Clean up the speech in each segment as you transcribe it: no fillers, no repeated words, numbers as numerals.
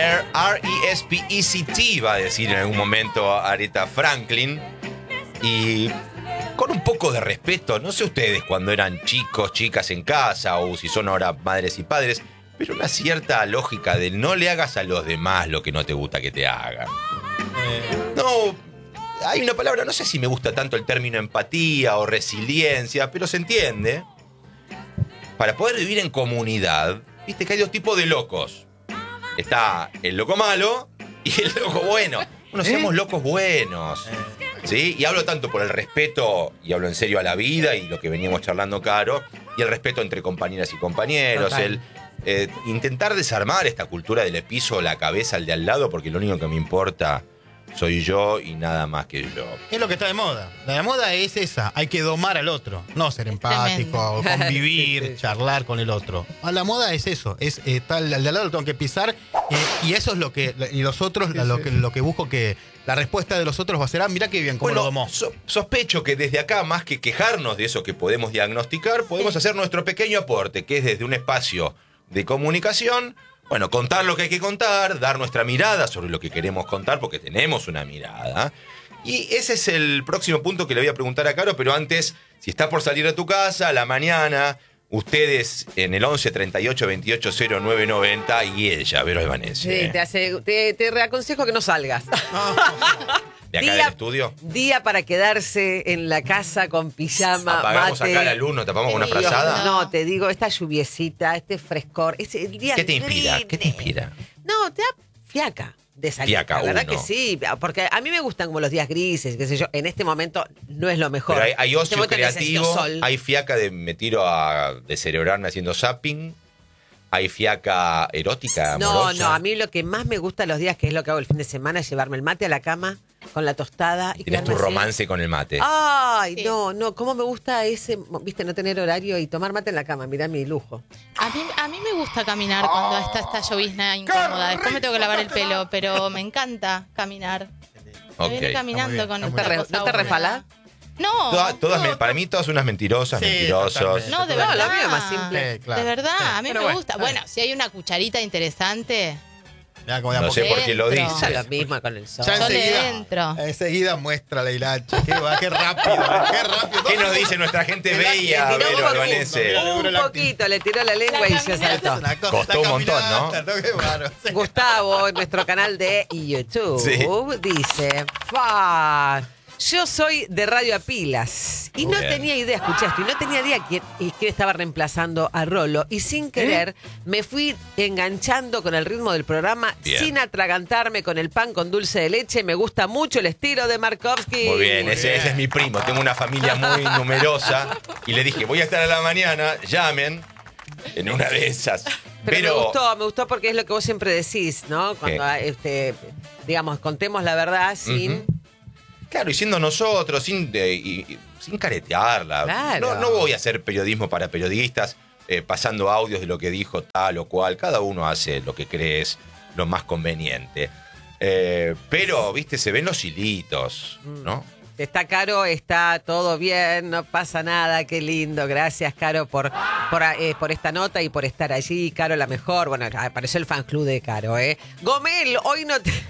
R-E-S-P-E-C-T, va a decir en algún momento Aretha Franklin. Y con un poco de respeto, no sé ustedes cuando eran chicos, chicas en casa, o si son ahora madres y padres, pero una cierta lógica de no le hagas a los demás lo que no te gusta que te hagan. No, hay una palabra, no sé si me gusta tanto el término empatía o resiliencia, pero se entiende. Para poder vivir en comunidad, viste que hay dos tipos de locos. Está el loco malo y el loco bueno. Bueno, seamos locos buenos. ¿Sí? Y hablo tanto por el respeto, y hablo en serio a la vida y lo que veníamos charlando, Caro, y el respeto entre compañeras y compañeros, total. Intentar desarmar esta cultura de le piso la cabeza al de al lado porque lo único que me importa soy yo y nada más que yo. Es lo que está de moda. La de moda es esa, hay que domar al otro, no ser empático, convivir, charlar con el otro. A la moda es eso, es al de al lado lo tengo que pisar y eso es lo que, y los otros, lo que busco que la respuesta de los otros va a ser, mirá qué bien, cómo lo domó. Sospecho que desde acá, más que quejarnos de eso que podemos diagnosticar, podemos hacer nuestro pequeño aporte, que es desde un espacio de comunicación, bueno, contar lo que hay que contar, dar nuestra mirada sobre lo que queremos contar, porque tenemos una mirada. Y ese es el próximo punto que le voy a preguntar a Caro, pero antes, si estás por salir de tu casa a la mañana, ustedes en el 11 38 28 09 90 y ella, Vero Albanese. Sí, te reaconsejo que no salgas. ¿De acá del estudio? Día para quedarse en la casa con pijama, apagamos mate. Acá la luz, ¿no tapamos con una frazada? No, te digo, esta lluviecita, este frescor, ese día. ¿Qué te inspira? ¿Qué te inspira? No, te da fiaca de salir. Fiaca, la verdad uno. que sí, porque a mí me gustan como los días grises, qué sé yo. En este momento no es lo mejor. Pero hay ocio creativo, sol. hay fiaca de me tiro a descerebrarme haciendo zapping. ¿Hay fiaca erótica, amorosa? No, a mí lo que más me gusta los días, que es lo que hago el fin de semana, es llevarme el mate a la cama con la tostada. Y tenés tu romance con el mate. Ay, sí. No, cómo me gusta ese, viste, no tener horario y tomar mate en la cama, mirá mi lujo. A mí me gusta caminar cuando está esta llovizna incómoda. Después me tengo que lavar el pelo, pero me encanta caminar. Me viene caminando con esta cosa. ¿No te refalás? No, para mí todas unas mentirosas, mentirosos. Totalmente. No, de verdad. La mía es más simple. Claro. De verdad, a mí me gusta. Bueno, si hay una cucharita interesante. No sé por qué lo dices. Ya lo mismo con el sol. Ya enseguida muestra la hilacha. Qué rápido. ¿Qué nos dice nuestra gente bella, Vero Albanese? Un poquito, le tiró la lengua y se saltó. Costó un montón, ¿no? Gustavo, en nuestro canal de YouTube, dice: yo soy de Radio a Pilas y no tenía idea, escuché esto, y no tenía idea quién estaba reemplazando a Rolo. Y sin querer me fui enganchando con el ritmo del programa sin atragantarme con el pan con dulce de leche. Me gusta mucho el estilo de Markovsky. Muy bien, ese es mi primo. Tengo una familia muy numerosa y le dije, voy a estar a la mañana, llamen en una de esas. Pero me gustó porque es lo que vos siempre decís, ¿no? Cuando, digamos, contemos la verdad sin... Claro, y siendo nosotros, sin caretearla. Claro. No voy a hacer periodismo para periodistas, pasando audios de lo que dijo tal o cual. Cada uno hace lo que cree es lo más conveniente. Pero, viste, se ven los hilitos, ¿no? Está Caro, está todo bien, no pasa nada, qué lindo. Gracias, Caro, por esta nota y por estar allí. Caro, la mejor. Bueno, apareció el fan club de Caro, ¿eh? Gomel, hoy no te...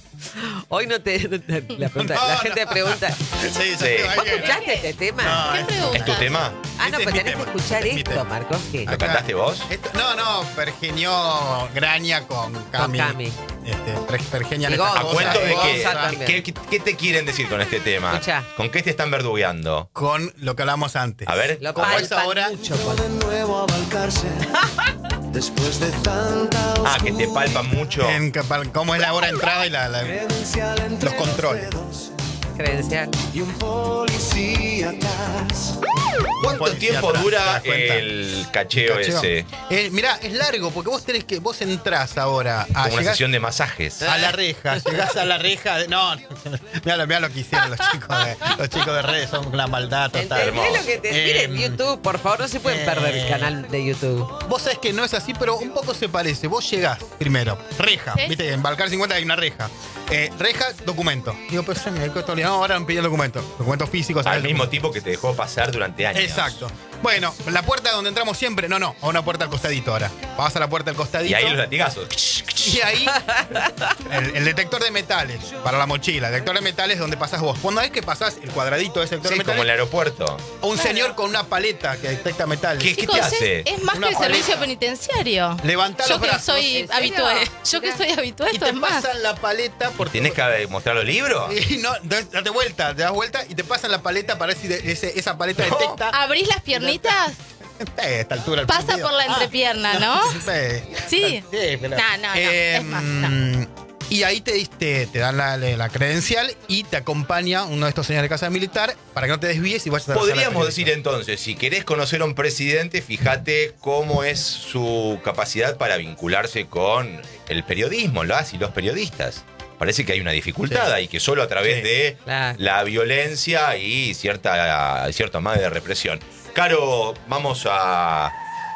La gente pregunta. Sí. ¿Vos escuchaste este tema? ¿Qué pregunta? ¿Es tu tema? No, pero tenés que escuchar esto, Marcos. ¿Lo cantaste vos? Pergeñó Graña con Cami. Pergeña ¿A cuento de qué te quieren decir con este tema? Escuchá. ¿Con qué te están verdugueando? Con lo que hablamos antes. A ver. Lo ¿cómo es palpan ahora? mucho. De nuevo a Balcarce, después de tanta Que te palpan mucho. ¿Cómo es la hora de entrada y los controles? Credencial. Y un policía atrás. ¿Cuánto tiempo dura el cacheo ese? Mirá, es largo porque vos entrás ahora a Como una sesión de masajes. a la reja, llegás a la reja. Mirá lo que hicieron los chicos de redes, son una maldad total. ¿Entendés lo que te miren YouTube? Por favor, no se pueden perder el canal de YouTube. Vos sabés que no es así, pero un poco se parece. Vos llegás primero, reja, ¿Sí? viste, en Balcar 50 hay una reja. Reja, documento. Digo, pero ahora me pidieron documentos físicos. Al mismo tipo que te dejó pasar durante años. Exacto. Bueno, la puerta donde entramos siempre, no, a una puerta al costadito ahora. Vas a la puerta al costadito. Y ahí los latigazos. Y ahí, el detector de metales para la mochila. El detector de metales es donde pasás vos. Cuando es que pasás el cuadradito de ese detector de metales. Como el aeropuerto. Un señor con una paleta que detecta metales. ¿Qué te hace? Es más Una que el servicio penitenciario. Levantá los brazos. Soy habitué. Yo que soy habitué, Y esto te es más. pasan la paleta porque... ¿Tienes que mostrar los libros? Y no, date vuelta, te das vuelta y te pasan la paleta para ver si esa paleta detecta. ¿Abrís las piernitas? A esta altura el Pasa partido. por la entrepierna, ¿no? Sí. pero- No, es más, no. Y ahí te dan la credencial y te acompaña uno de estos señores de casa militar para que no te desvíes y vayas a la sala de Podríamos decir periodismo. entonces, si querés conocer a un presidente, fíjate cómo es su capacidad para vincularse con el periodismo, las y los periodistas. Parece que hay una dificultad ahí, que solo a través de la violencia y cierto amague de represión. Caro, vamos a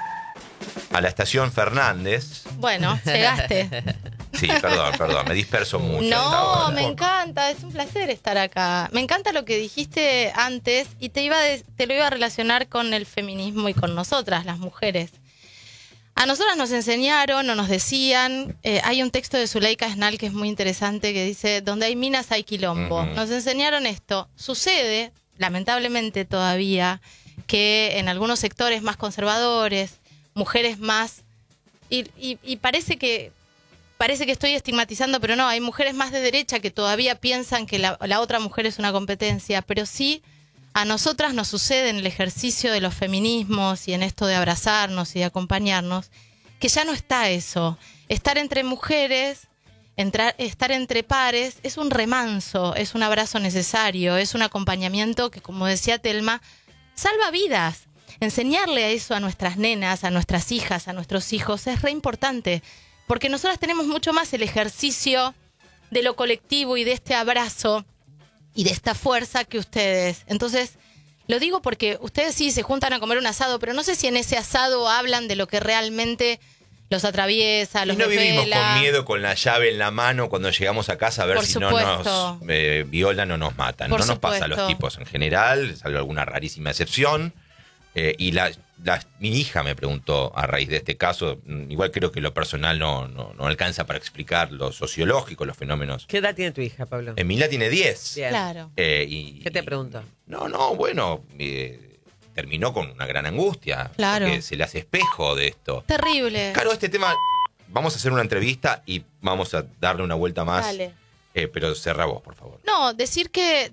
la estación Fernández. Bueno, llegaste. Sí, perdón, me disperso mucho. No, me encanta, es un placer estar acá. Me encanta lo que dijiste antes y te lo iba a relacionar con el feminismo y con nosotras, las mujeres. A nosotras nos enseñaron o nos decían, hay un texto de Zuleika Esnal que es muy interesante que dice, donde hay minas hay quilombo. Nos enseñaron esto. Sucede, lamentablemente todavía, que en algunos sectores más conservadores, mujeres más... Y parece que estoy estigmatizando, pero no, hay mujeres más de derecha que todavía piensan que la otra mujer es una competencia, pero sí a nosotras nos sucede en el ejercicio de los feminismos y en esto de abrazarnos y de acompañarnos, que ya no está eso. Estar entre mujeres, estar entre pares, es un remanso, es un abrazo necesario, es un acompañamiento que, como decía Telma, salva vidas. Enseñarle eso a nuestras nenas, a nuestras hijas, a nuestros hijos es re importante. Porque nosotras tenemos mucho más el ejercicio de lo colectivo y de este abrazo y de esta fuerza que ustedes. Entonces, lo digo porque ustedes sí se juntan a comer un asado, pero no sé si en ese asado hablan de lo que realmente los atraviesa, los desvela. Y no vivimos desvela. con miedo, con la llave en la mano cuando llegamos a casa a ver Por si supuesto. no nos violan o nos matan. Por no nos pasa a supuesto. los tipos en general, salvo alguna rarísima excepción. Y mi hija me preguntó a raíz de este caso, igual creo que lo personal no alcanza para explicar lo sociológico, los fenómenos. ¿Qué edad tiene tu hija, Pablo? Emilia tiene 10. Bien. Claro. ¿Qué te preguntó? Bueno, terminó con una gran angustia. Claro. Porque se le hace espejo de esto. Terrible. Claro, este tema, vamos a hacer una entrevista y vamos a darle una vuelta más. Dale. Pero cerrá vos, por favor. No, decir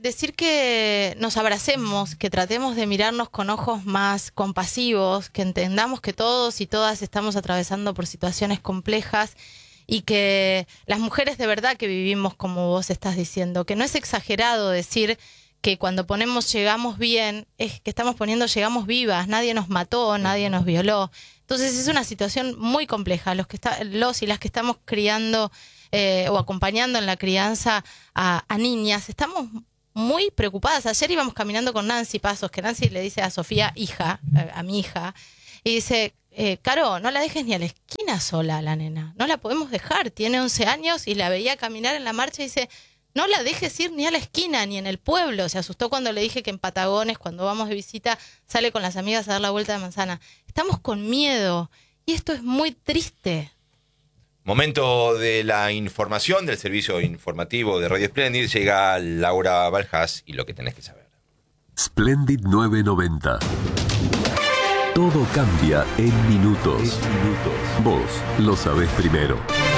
que nos abracemos, que tratemos de mirarnos con ojos más compasivos, que entendamos que todos y todas estamos atravesando por situaciones complejas y que las mujeres de verdad que vivimos como vos estás diciendo, que no es exagerado decir que cuando ponemos llegamos bien, es que estamos poniendo llegamos vivas, nadie nos mató, nadie nos violó. Entonces es una situación muy compleja. Los y las que estamos criando o acompañando en la crianza a niñas, estamos muy preocupadas. Ayer íbamos caminando con Nancy Pasos, que Nancy le dice a Sofía, hija, a mi hija, y dice, Caro, no la dejes ni a la esquina sola a la nena, no la podemos dejar, tiene 11 años y la veía caminar en la marcha y dice, no la dejes ir ni a la esquina, ni en el pueblo. Se asustó cuando le dije que en Patagones, cuando vamos de visita, sale con las amigas a dar la vuelta de manzana. Estamos con miedo y esto es muy triste. Momento de la información del servicio informativo de Radio Splendid. Llega Laura Baljas y lo que tenés que saber. Splendid 990. Todo cambia en minutos. Vos lo sabés primero.